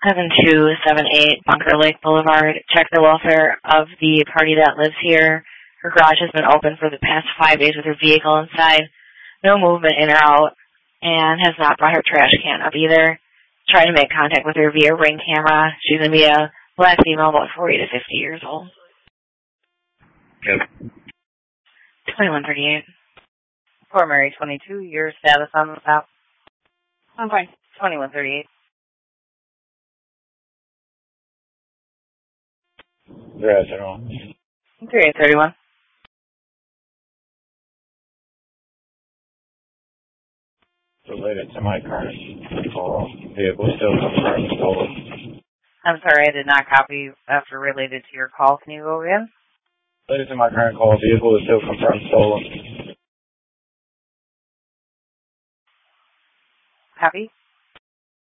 7278 Bunker Lake Boulevard. Check the welfare of the party that lives here. Her garage has been open for the past 5 days with her vehicle inside. No movement in or out, and has not brought her trash can up either. Try to make contact with her via Ring camera. She's going to be a black female, about 40 to 50 years old. Yep. 2138. Fort Mary 22, your status on the top? I'm fine. 2138. Yes, I know. 3831. Related to my current vehicle still confirmed stolen. I'm sorry, I did not copy after related to your call. Can you go again? Related to my current call, vehicle is still confirmed stolen. Copy.